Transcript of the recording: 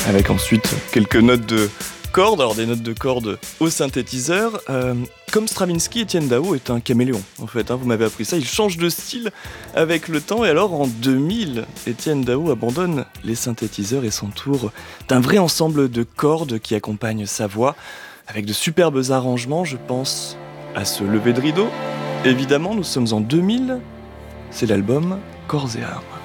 avec ensuite quelques notes de cordes, alors des notes de cordes au synthétiseur. Comme Stravinsky, Étienne Dao est un caméléon, en fait, vous m'avez appris ça, il change de style avec le temps, et alors en 2000, Étienne Dao abandonne les synthétiseurs et s'entoure d'un vrai ensemble de cordes qui accompagnent sa voix, avec de superbes arrangements, je pense à ce lever de rideau. Évidemment, nous sommes en 2000, c'est l'album Corps et âme.